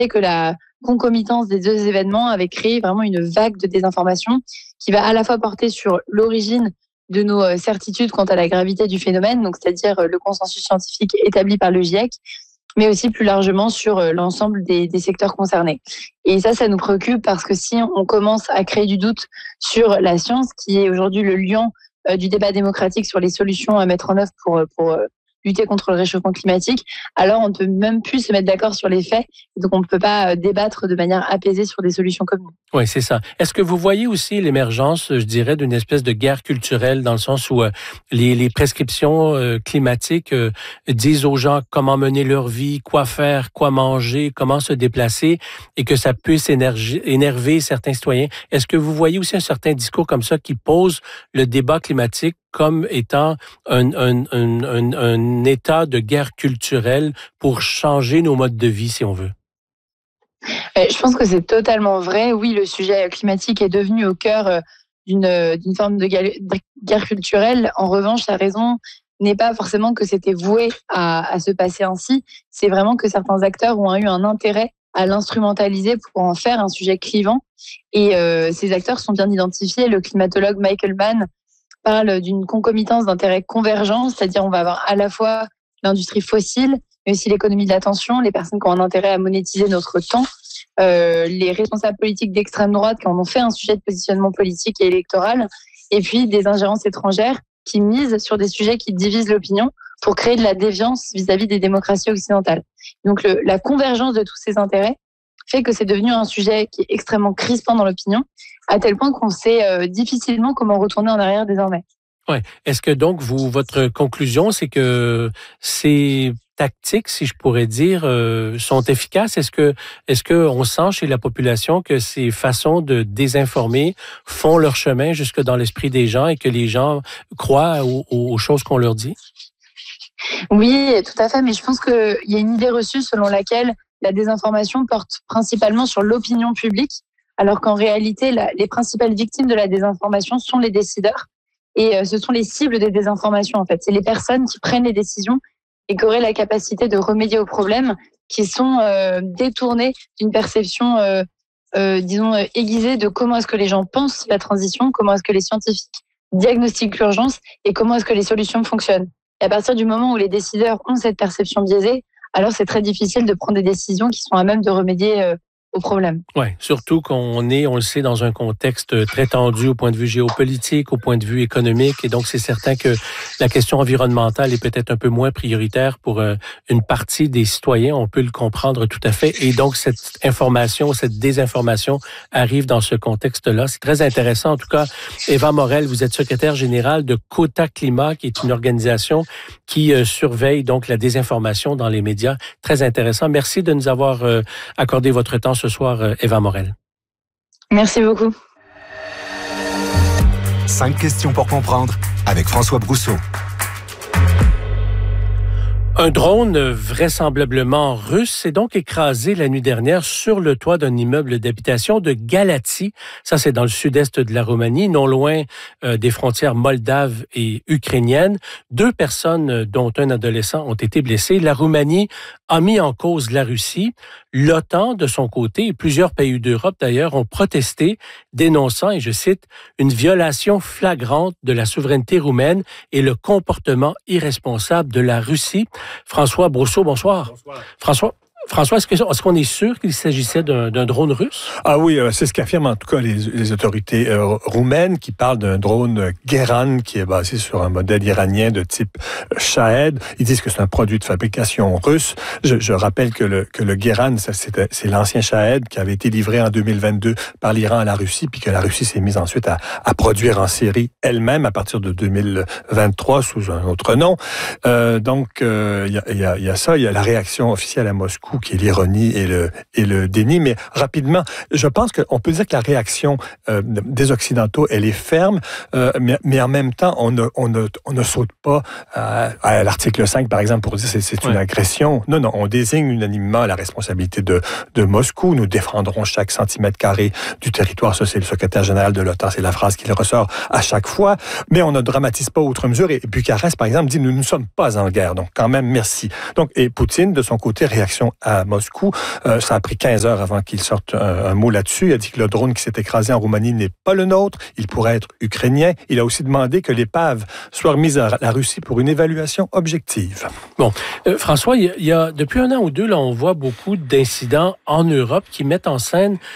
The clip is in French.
que la concomitance des deux événements avait créé vraiment une vague de désinformation qui va à la fois porter sur l'origine de nos certitudes quant à la gravité du phénomène, donc c'est-à-dire le consensus scientifique établi par le GIEC, mais aussi plus largement sur l'ensemble des secteurs concernés. Et ça nous préoccupe parce que si on commence à créer du doute sur la science, qui est aujourd'hui le lion du débat démocratique sur les solutions à mettre en œuvre pour lutter contre le réchauffement climatique, alors on ne peut même plus se mettre d'accord sur les faits. Donc on ne peut pas débattre de manière apaisée sur des solutions communes. Oui, c'est ça. Est-ce que vous voyez aussi l'émergence, je dirais, d'une espèce de guerre culturelle dans le sens où les prescriptions climatiques disent aux gens comment mener leur vie, quoi faire, quoi manger, comment se déplacer et que ça puisse énerver certains citoyens? Est-ce que vous voyez aussi un certain discours comme ça qui pose le débat climatique comme étant un état de guerre culturelle pour changer nos modes de vie, si on veut? Je pense que c'est totalement vrai. Oui, le sujet climatique est devenu au cœur d'une forme de guerre culturelle. En revanche, la raison n'est pas forcément que c'était voué à se passer ainsi. C'est vraiment que certains acteurs ont eu un intérêt à l'instrumentaliser pour en faire un sujet clivant. Et ces acteurs sont bien identifiés. Le climatologue Michael Mann parle d'une concomitance d'intérêts convergents, c'est-à-dire on va avoir à la fois l'industrie fossile, mais aussi l'économie de l'attention, les personnes qui ont un intérêt à monétiser notre temps, les responsables politiques d'extrême droite qui en ont fait un sujet de positionnement politique et électoral, et puis des ingérences étrangères qui misent sur des sujets qui divisent l'opinion pour créer de la déviance vis-à-vis des démocraties occidentales. Donc la convergence de tous ces intérêts fait que c'est devenu un sujet qui est extrêmement crispant dans l'opinion, à tel point qu'on sait difficilement comment retourner en arrière désormais. Ouais. Est-ce que donc votre conclusion, c'est que ces tactiques, si je pourrais dire, sont efficaces? Est-ce que on sent chez la population que ces façons de désinformer font leur chemin jusque dans l'esprit des gens et que les gens croient aux choses qu'on leur dit? Oui, tout à fait, mais je pense qu'il y a une idée reçue selon laquelle la désinformation porte principalement sur l'opinion publique, alors qu'en réalité, les principales victimes de la désinformation sont les décideurs. Et ce sont les cibles des désinformations, en fait. C'est les personnes qui prennent les décisions et qui auraient la capacité de remédier aux problèmes qui sont détournés d'une perception, disons, aiguisée de comment est-ce que les gens pensent la transition, comment est-ce que les scientifiques diagnostiquent l'urgence et comment est-ce que les solutions fonctionnent. Et à partir du moment où les décideurs ont cette perception biaisée, alors c'est très difficile de prendre des décisions qui sont à même de remédier au problème. Oui, surtout qu'on est, on le sait, dans un contexte très tendu au point de vue géopolitique, au point de vue économique, et donc c'est certain que la question environnementale est peut-être un peu moins prioritaire pour une partie des citoyens, on peut le comprendre tout à fait, et donc cette information, cette désinformation arrive dans ce contexte-là. C'est très intéressant, en tout cas. Eva Morel, vous êtes secrétaire générale de Quota Climat, qui est une organisation qui surveille donc la désinformation dans les médias. Très intéressant. Merci de nous avoir accordé votre temps ce soir, Eva Morel. Merci beaucoup. 5 questions pour comprendre avec François Brousseau. Un drone vraisemblablement russe s'est donc écrasé la nuit dernière sur le toit d'un immeuble d'habitation de Galați. Ça, c'est dans le sud-est de la Roumanie, non loin des frontières moldaves et ukrainiennes. 2 personnes, dont un adolescent, ont été blessées. La Roumanie a mis en cause la Russie. L'OTAN, de son côté, et plusieurs pays d'Europe d'ailleurs, ont protesté, dénonçant, et je cite, une violation flagrante de la souveraineté roumaine et le comportement irresponsable de la Russie. François Brousseau, bonsoir. Bonsoir. François, est-ce qu'on est sûr qu'il s'agissait d'un drone russe? Ah oui, c'est ce qu'affirment en tout cas les autorités roumaines qui parlent d'un drone Geran qui est basé sur un modèle iranien de type Shahed. Ils disent que c'est un produit de fabrication russe. Je rappelle que le Geran, c'est l'ancien Shahed qui avait été livré en 2022 par l'Iran à la Russie, puis que la Russie s'est mise ensuite à produire en série elle-même à partir de 2023 sous un autre nom. Donc, il y a ça, il y a la réaction officielle à Moscou qui est l'ironie et le déni. Mais rapidement, je pense qu'on peut dire que la réaction des Occidentaux, elle est ferme, mais en même temps, on ne saute pas à l'article 5, par exemple, pour dire que c'est une agression. Non, on désigne unanimement la responsabilité de Moscou. Nous défendrons chaque centimètre carré du territoire. Ça, c'est le secrétaire général de l'OTAN. C'est la phrase qui ressort à chaque fois. Mais on ne dramatise pas outre mesure. Et Bucarest, par exemple, dit « Nous ne sommes pas en guerre. » Donc, quand même, merci. Donc, et Poutine, de son côté, réaction à Moscou. Ça a pris 15 heures avant qu'il sorte un mot là-dessus. Il a dit que le drone qui s'est écrasé en Roumanie n'est pas le nôtre. Il pourrait être ukrainien. Il a aussi demandé que l'épave soit remise à la Russie pour une évaluation objective. Bon, François, il y a depuis un an ou deux, là, on voit beaucoup d'incidents en Europe qui mettent en scène